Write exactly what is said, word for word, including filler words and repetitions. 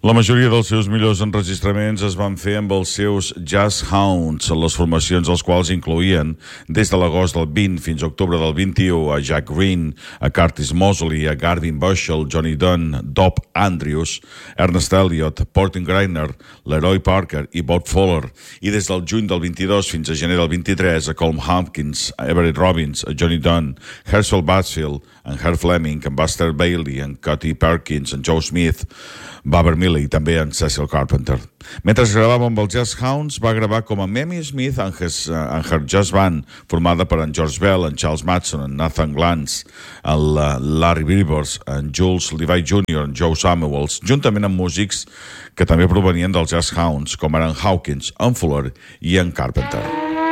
La majoria dels seus millors enregistraments es van fer amb els seus Jazz Hounds, les formacions dels quals incloïen, des de l'agost del vint fins a octubre del vint-i-u, a Jack Green, a Curtis Mosley, a Garvin Bushell, Johnny Dunn, Dob Andrews, Ernest Elliott, Porter Greiner, Leroy Parker i Bob Fuller, i des del juny del vint-i-dos fins a gener del vint-i-tres, a Colm Hopkins, a Everett Robbins, a Johnny Dunn, Herschel Batsfield, en Herb Fleming, en Buster Bailey, en Cutty Perkins, en Joe Smith, Barbara Milley i també en Cecil Carpenter. Mentre gravava amb els Jazz Hounds, va gravar com a Mamie Smith en, his, uh, en Her Jazz Band, formada per en George Bell, en Charles Matson, en Nathan Glantz, en uh, Larry Rivers, en Jules Levi júnior, en Joe Samuels, juntament amb músics que també provenien dels Jazz Hounds, com eren Hawkins, en Fuller i en Carpenter.